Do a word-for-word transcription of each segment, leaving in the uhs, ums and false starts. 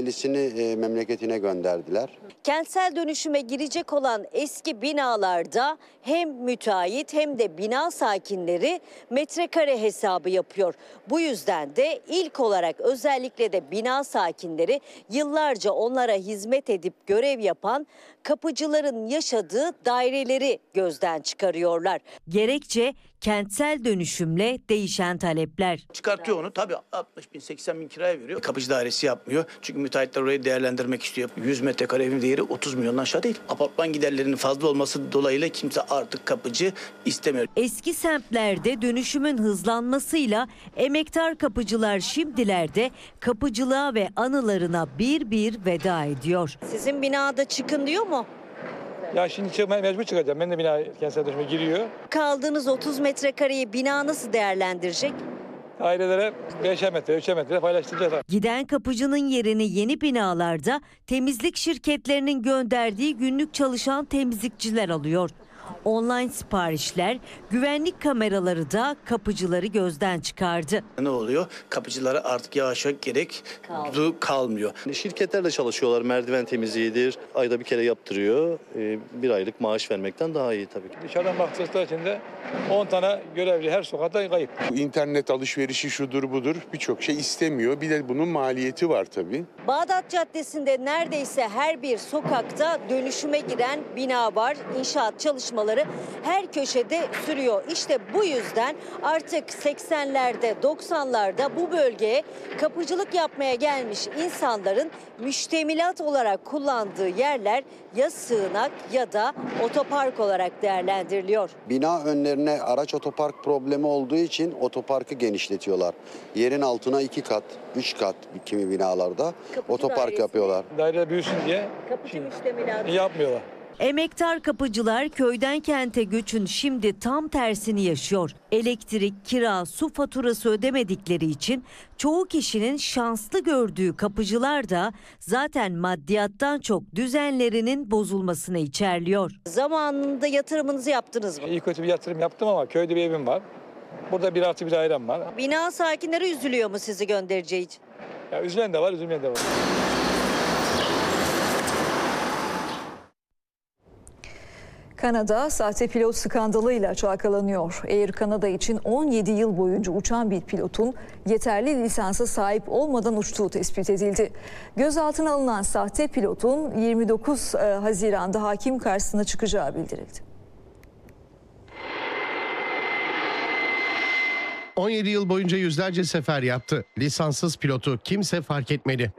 ellisini e, memleketine gönderdiler. Kentsel dönüşüme girecek olan eski binalarda hem müteahhit hem de bina sakinleri metrekare hesabı yapıyor. Bu yüzden de ilk olarak özellikle de bina sakinleri yıllarca onlara hizmet edip görev yapan kapıcıların yaşadığı daireleri gözden çıkarıyorlar. Gerekçe kentsel dönüşümle değişen talepler. Çıkartıyor onu, tabii altmış bin seksen bin kiraya veriyor. Kapıcı dairesi yapmıyor. Çünkü müteahhitler orayı değerlendirmek istiyor. yüz metrekare evin değeri otuz milyondan aşağı değil. Apartman giderlerinin fazla olması dolayısıyla kimse artık kapıcı istemiyor. Eski semtlerde dönüşümün hızlanmasıyla emektar kapıcılar şimdilerde kapıcılığa ve anılarına bir bir veda ediyor. Sizin binada çıkın diyor mu? Ya şimdi çıkmaya mecbur çıkacağım. Ben de bina kentsel dönüşüme giriyor. Kaldığınız otuz metrekareyi bina nasıl değerlendirecek? Ailelere beşer metre, üçer metre paylaştıracağız. Giden kapıcının yerini yeni binalarda temizlik şirketlerinin gönderdiği günlük çalışan temizlikçiler alıyor. Online siparişler, güvenlik kameraları da kapıcıları gözden çıkardı. Ne oluyor? Kapıcılara artık yavaş yavaş gerek du kalmıyor. Şirketlerle çalışıyorlar. Merdiven temizliğidir. Ayda bir kere yaptırıyor. Bir aylık maaş vermekten daha iyi tabii ki. Dışarıdan baktıkları için de on tane görevli her sokakta kayıp. Bu internet alışverişi şudur budur birçok şey istemiyor. Bir de bunun maliyeti var tabii. Bağdat Caddesi'nde neredeyse her bir sokakta dönüşüme giren bina var. İnşaat çalışmaları her köşede sürüyor. İşte bu yüzden artık seksenlerde doksanlarda bu bölgeye kapıcılık yapmaya gelmiş insanların müştemilat olarak kullandığı yerler ya sığınak ya da otopark olarak değerlendiriliyor. Bina önlerine araç otopark problemi olduğu için otoparkı genişletiyorlar. Yerin altına iki kat, üç kat kimi binalarda Kapıcı otopark dairesi. yapıyorlar. Daire büyüsün diye Kapıcı müştemilatı yapmıyorlar. Emektar kapıcılar köyden kente göçün şimdi tam tersini yaşıyor. Elektrik, kira, su faturası ödemedikleri için çoğu kişinin şanslı gördüğü kapıcılar da zaten maddiyattan çok düzenlerinin bozulmasını içerliyor. Zamanında yatırımınızı yaptınız mı? İyi kötü bir yatırım yaptım ama köyde bir evim var. Burada bir artı bir dairem var. Bina sakinleri üzülüyor mu sizi göndereceği için? Ya üzülen de var, üzülmeyen de var. Kanada sahte pilot skandalıyla çalkalanıyor. Air Canada için on yedi yıl boyunca uçan bir pilotun yeterli lisansa sahip olmadan uçtuğu tespit edildi. Gözaltına alınan sahte pilotun yirmi dokuz Haziran'da hakim karşısına çıkacağı bildirildi. on yedi yıl boyunca yüzlerce sefer yaptı. Lisanssız pilotu kimse fark etmedi.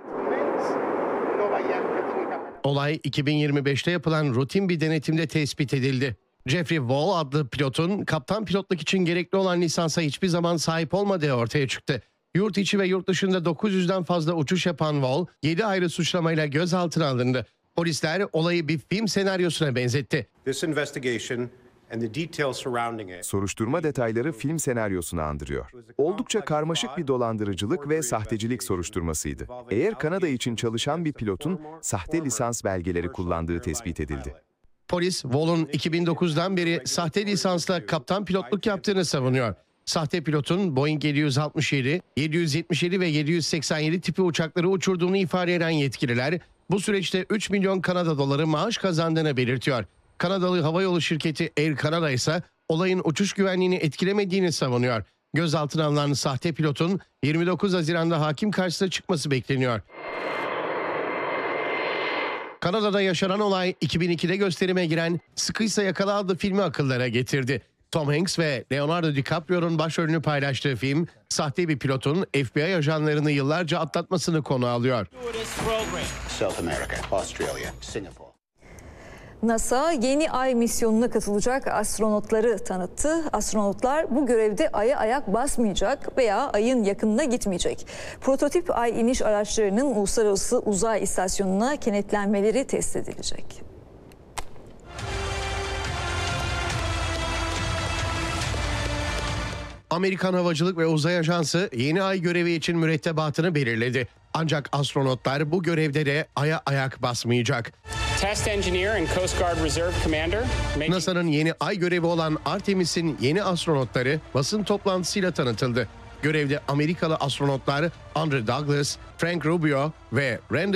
Olay iki bin yirmi beşte yapılan rutin bir denetimde tespit edildi. Jeffrey Wall adlı pilotun kaptan pilotluk için gerekli olan lisansa hiçbir zaman sahip olmadığı ortaya çıktı. Yurt içi ve yurt dışında dokuz yüzden fazla uçuş yapan Wall yedi ayrı suçlamayla gözaltına alındı. Polisler olayı bir film senaryosuna benzetti. This investigation and the details surrounding it. Soruşturma detayları film senaryosunu andırıyor. Oldukça karmaşık bir dolandırıcılık ve sahtecilik soruşturmasıydı. Air Canada için çalışan bir pilotun sahte lisans belgeleri kullandığı tespit edildi. Polis, Wall'un iki bin dokuzdan beri sahte lisansla kaptan pilotluk yaptığını savunuyor. Sahte pilotun Boeing yedi yüz altmış yedi, yedi yüz yetmiş yedi ve yedi yüz seksen yedi tipi uçakları uçurduğunu ifade eden yetkililer, bu süreçte üç milyon Kanada doları maaş kazandığını belirtiyor. Kanadalı havayolu şirketi Air Canada ise olayın uçuş güvenliğini etkilemediğini savunuyor. Gözaltına alınan sahte pilotun yirmi dokuz Haziran'da hakim karşısına çıkması bekleniyor. Kanada'da yaşanan olay iki bin ikide gösterime giren Sıkıysa Yakala adlı filmi akıllara getirdi. Tom Hanks ve Leonardo DiCaprio'nun başrolünü paylaştığı film, sahte bir pilotun F B I ajanlarını yıllarca atlatmasını konu alıyor. South America, Australia, Singapore. NASA yeni ay misyonuna katılacak astronotları tanıttı. Astronotlar bu görevde Ay'a ayak basmayacak veya Ay'ın yakınına gitmeyecek. Prototip Ay iniş araçlarının Uluslararası Uzay İstasyonu'na kenetlenmeleri test edilecek. Amerikan Havacılık ve Uzay Ajansı yeni ay görevi için mürettebatını belirledi. Ancak astronotlar bu görevde de Ay'a ayak basmayacak. NASA'nın yeni ay görevi olan Artemis'in yeni astronotları basın toplantısıyla tanıtıldı. Görevde Amerikalı astronotlar Andre Douglas, Frank Rubio ve Randall